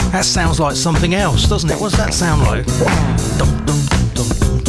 That sounds like something else, doesn't it? What's that sound like? Dum, dum, dum, dum,